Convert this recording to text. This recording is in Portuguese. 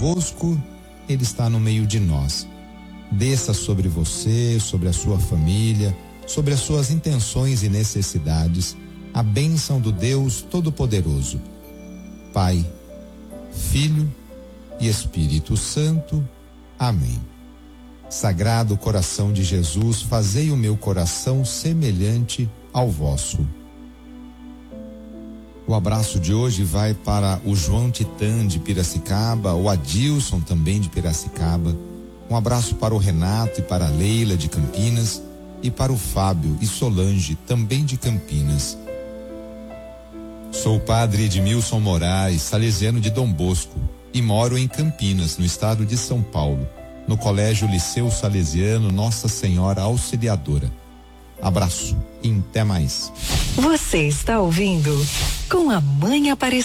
convosco, Ele está no meio de nós. Desça sobre você, sobre a sua família, sobre as suas intenções e necessidades, a bênção do Deus Todo-Poderoso. Pai, Filho e Espírito Santo. Amém. Sagrado coração de Jesus, fazei o meu coração semelhante ao vosso. O abraço de hoje vai para o João Titã de Piracicaba, o Adilson também de Piracicaba. Um abraço para o Renato e para a Leila de Campinas e para o Fábio e Solange também de Campinas. Sou o padre Edmilson Moraes, salesiano de Dom Bosco, e moro em Campinas, no estado de São Paulo, no Colégio Liceu Salesiano Nossa Senhora Auxiliadora. Abraço e até mais. Você está ouvindo Com a Mãe Aparecida.